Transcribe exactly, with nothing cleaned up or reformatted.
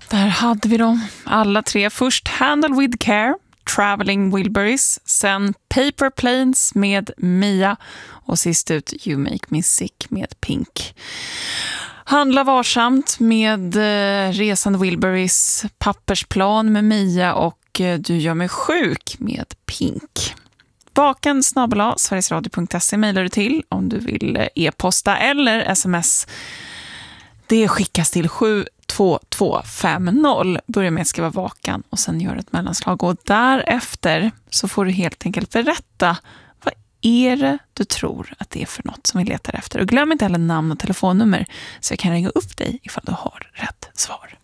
Där hade vi dem alla tre. Först Handle with Care, Traveling Wilburys, sen Paper Planes med Mia och sist ut You Make Me Sick med Pink. Handla varsamt med eh, Resande Wilburys, Pappersplan med Mia och eh, Du gör mig sjuk med Pink. Vaken snabel-a sverigesradio punkt se mejlar du till om du vill eh, e-posta eller sms. Det skickas till sju två två fem noll. Börja med att skriva vakan och sen gör ett mellanslag. Och därefter så får du helt enkelt berätta vad är det du tror att det är för något som vi letar efter. Och glöm inte heller namn och telefonnummer så jag kan ringa upp dig ifall du har rätt svar.